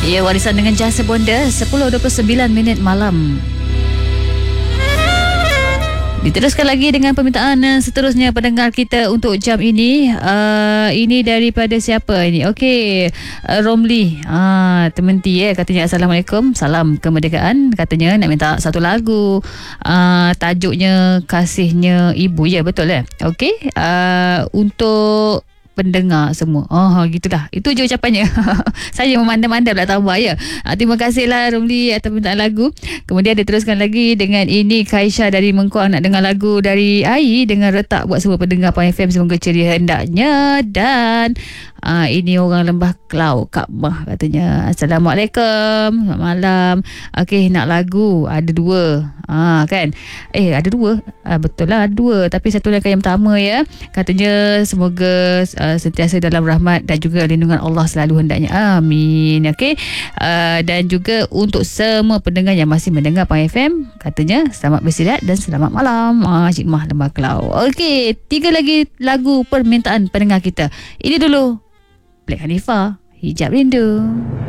Ya, warisan dengan jasa bonda 10.29 malam. Diteruskan lagi dengan permintaan seterusnya pendengar kita untuk jam ini. Ini daripada siapa ini? Okey, Romli. Tementi katanya Assalamualaikum. Salam kemerdekaan. Katanya nak minta satu lagu. Tajuknya Kasihnya Ibu. Ya, betul Okey. Untuk pendengar semua. Gitulah. Itu je ucapannya. Saya memandai-mandai pula tambah ya. Terima kasihlah Romli atas permintaan lagu. Kemudian diteruskan lagi dengan ini Kaisha dari Mengkuang nak dengar lagu dari Ai dengan retak buat semua pendengar Pang FM semoga ceria hendaknya. Dan ini orang Lembah Kelau Kak Mah katanya Assalamualaikum, selamat malam. Okey, nak lagu ada dua. Kan? Ada dua. Betul lah ada dua. Tapi satu lagi yang pertama ya. Katanya semoga sentiasa dalam rahmat dan juga lindungan Allah selalu hendaknya. Amin. Okey. Dan juga untuk semua pendengar yang masih mendengar Pang FM, katanya selamat beristirahat dan selamat malam. Cik Mah Lembah Kelau. Okey, 3 lagi lagu permintaan pendengar kita. Ini dulu Black Hanifah, Hijab Rindu.